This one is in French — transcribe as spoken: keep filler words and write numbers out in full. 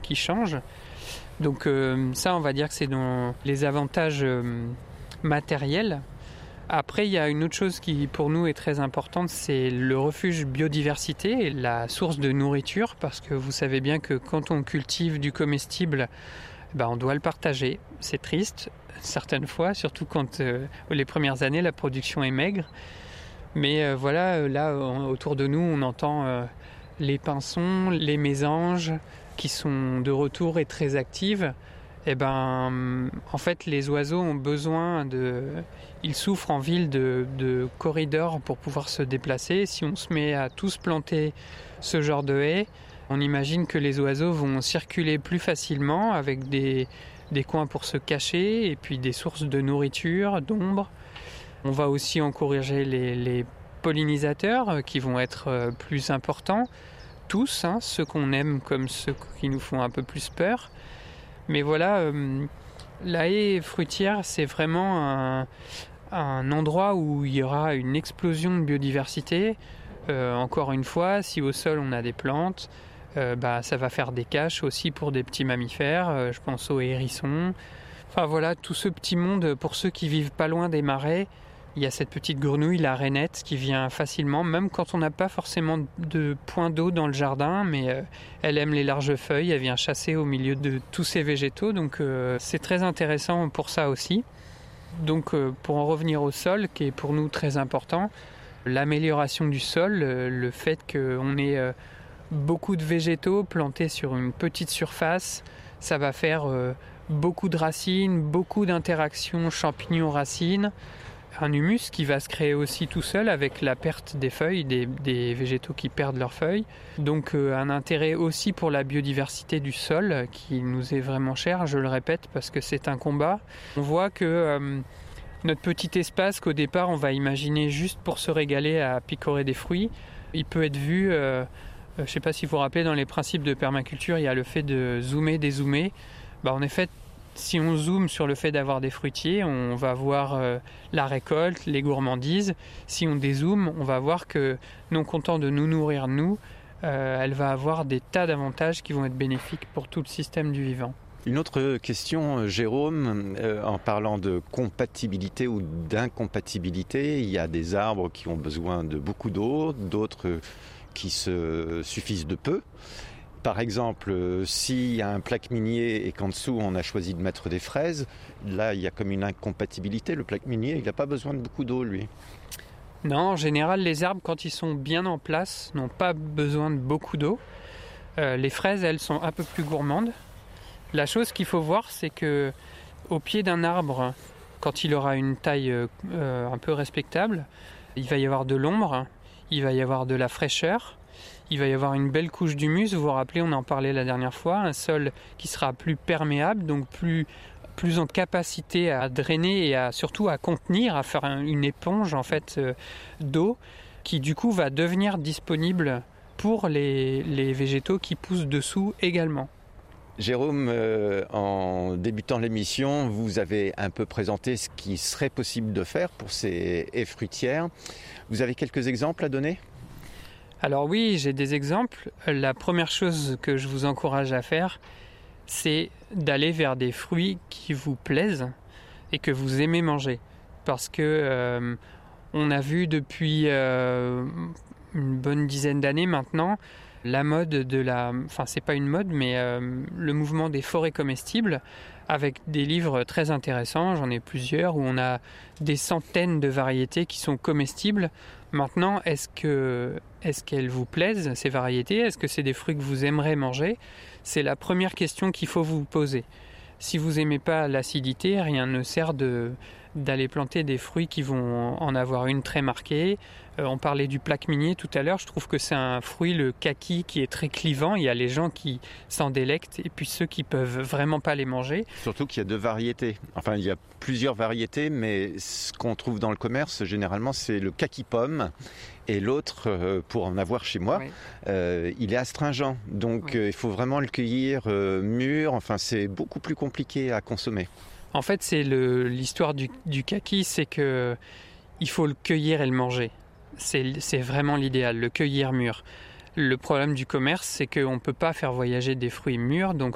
qui change. Donc euh, ça, on va dire que c'est dans les avantages euh, matériels. Après, il y a une autre chose qui, pour nous, est très importante, c'est le refuge biodiversité, la source de nourriture, parce que vous savez bien que quand on cultive du comestible, ben, on doit le partager. C'est triste, certaines fois, surtout quand euh, les premières années, la production est maigre. Mais euh, voilà, là, on, autour de nous, on entend euh, les pinsons, les mésanges, qui sont de retour et très actives. Eh ben, en fait, les oiseaux ont besoin de... Ils souffrent en ville de, de corridors pour pouvoir se déplacer. Si on se met à tous planter ce genre de haies, on imagine que les oiseaux vont circuler plus facilement avec des, des coins pour se cacher et puis des sources de nourriture, d'ombre. On va aussi encourager les, les pollinisateurs qui vont être plus importants. Tous, hein, ceux qu'on aime comme ceux qui nous font un peu plus peur. Mais voilà, euh, la haie fruitière, c'est vraiment un, un endroit où il y aura une explosion de biodiversité. Euh, encore une fois, si au sol on a des plantes, euh, bah, ça va faire des caches aussi pour des petits mammifères. Euh, je pense aux hérissons. Enfin voilà, tout ce petit monde, pour ceux qui vivent pas loin des marais, il y a cette petite grenouille, la rainette, qui vient facilement, même quand on n'a pas forcément de point d'eau dans le jardin, mais euh, elle aime les larges feuilles, elle vient chasser au milieu de tous ces végétaux, donc euh, c'est très intéressant pour ça aussi. Donc euh, pour en revenir au sol, qui est pour nous très important, l'amélioration du sol, euh, le fait qu'on ait euh, beaucoup de végétaux plantés sur une petite surface, ça va faire euh, beaucoup de racines, beaucoup d'interactions champignons-racines, un humus qui va se créer aussi tout seul avec la perte des feuilles, des, des végétaux qui perdent leurs feuilles. Donc euh, un intérêt aussi pour la biodiversité du sol qui nous est vraiment cher, je le répète, parce que c'est un combat. On voit que euh, notre petit espace qu'au départ on va imaginer juste pour se régaler à picorer des fruits, il peut être vu, euh, je ne sais pas si vous vous rappelez, dans les principes de permaculture, il y a le fait de zoomer, dézoomer. Bah, en effet, si on zoome sur le fait d'avoir des fruitiers, on va voir euh, la récolte, les gourmandises. Si on dézoome, on va voir que, non content de nous nourrir nous, euh, elle va avoir des tas d'avantages qui vont être bénéfiques pour tout le système du vivant. Une autre question, Jérôme, euh, en parlant de compatibilité ou d'incompatibilité, il y a des arbres qui ont besoin de beaucoup d'eau, d'autres qui se suffisent de peu. Par exemple, s'il y a un plaque minier et qu'en dessous on a choisi de mettre des fraises, là il y a comme une incompatibilité. Le plaque minier, il n'a pas besoin de beaucoup d'eau, lui. Non, en général, les arbres, quand ils sont bien en place, n'ont pas besoin de beaucoup d'eau. Euh, les fraises, elles, sont un peu plus gourmandes. La chose qu'il faut voir, c'est que au pied d'un arbre, quand il aura une taille euh, un peu respectable, il va y avoir de l'ombre, il va y avoir de la fraîcheur. Il va y avoir une belle couche d'humus, vous vous rappelez, on en parlait la dernière fois, un sol qui sera plus perméable, donc plus, plus en capacité à drainer et à, surtout à contenir, à faire un, une éponge en fait euh, d'eau qui du coup va devenir disponible pour les, les végétaux qui poussent dessous également. Jérôme, euh, en débutant l'émission, vous avez un peu présenté ce qui serait possible de faire pour ces haies fruitières. Vous avez quelques exemples à donner ? Alors oui, j'ai des exemples. La première chose que je vous encourage à faire, c'est d'aller vers des fruits qui vous plaisent et que vous aimez manger. Parce que euh, on a vu depuis euh, une bonne dizaine d'années maintenant la mode de la... Enfin, c'est pas une mode, mais euh, le mouvement des forêts comestibles avec des livres très intéressants, j'en ai plusieurs, où on a des centaines de variétés qui sont comestibles. Maintenant, est-ce que, est-ce qu'elles vous plaisent, ces variétés ? Est-ce que c'est des fruits que vous aimeriez manger ? C'est la première question qu'il faut vous poser. Si vous n'aimez pas l'acidité, rien ne sert de, d'aller planter des fruits qui vont en avoir une très marquée. Euh, on parlait du plaque minier tout à l'heure, je trouve que c'est un fruit, le kaki, qui est très clivant. Il y a les gens qui s'en délectent et puis ceux qui peuvent vraiment pas les manger. Surtout qu'il y a deux variétés. Enfin, il y a plusieurs variétés, mais ce qu'on trouve dans le commerce, généralement, c'est le kaki pomme. Et l'autre, euh, pour en avoir chez moi, oui. euh, il est astringent. Donc, oui. euh, il faut vraiment le cueillir euh, mûr. Enfin, c'est beaucoup plus compliqué à consommer. En fait, c'est le, l'histoire du, du kaki, c'est que il faut le cueillir et le manger. C'est, c'est vraiment l'idéal, le cueillir mûr. Le problème du commerce, c'est qu'on ne peut pas faire voyager des fruits mûrs. Donc,